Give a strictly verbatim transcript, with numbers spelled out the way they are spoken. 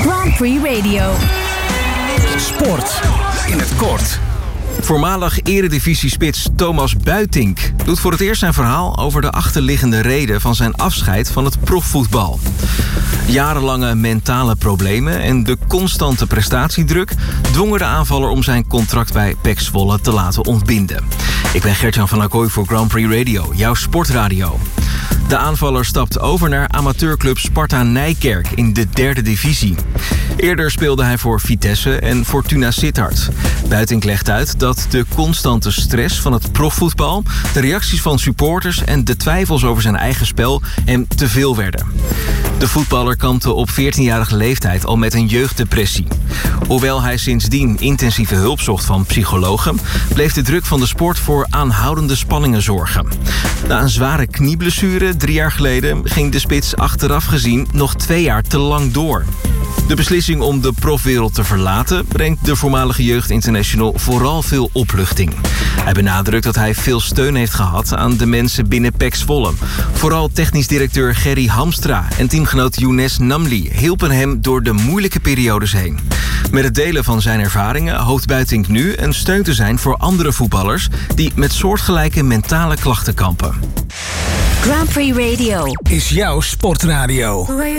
Grand Prix Radio. Sport in het kort. Voormalig eredivisiespits Thomas Buitink doet voor het eerst zijn verhaal over de achterliggende reden van zijn afscheid van het profvoetbal. Jarenlange mentale problemen en de constante prestatiedruk dwongen de aanvaller om zijn contract bij P E C Zwolle te laten ontbinden. Ik ben Gert-Jan van Acquoy voor Grand Prix Radio, jouw sportradio. De aanvaller stapt over naar amateurclub Sparta Nijkerk in de derde divisie. Eerder speelde hij voor Vitesse en Fortuna Sittard. Buitink legt uit dat de constante stress van het profvoetbal, de reacties van supporters en de twijfels over zijn eigen spel hem te veel werden. De voetballer kampte op veertienjarige leeftijd al met een jeugddepressie. Hoewel hij sindsdien intensieve hulp zocht van psychologen, bleef de druk van de sport voor aanhoudende spanningen zorgen. Na een zware knieblessure drie jaar geleden ging de spits achteraf gezien nog twee jaar te lang door. De beslissing om de profwereld te verlaten brengt de voormalige jeugdinternational vooral veel opluchting. Hij benadrukt dat hij veel steun heeft gehad aan de mensen binnen P E C Zwolle. Vooral technisch directeur Gerry Hamstra en teamgenoot Younes Namli hielpen hem door de moeilijke periodes heen. Met het delen van zijn ervaringen hoopt Buitink nu een steun te zijn voor andere voetballers die met soortgelijke mentale klachten kampen. Grand Prix Radio Is jouw sportradio.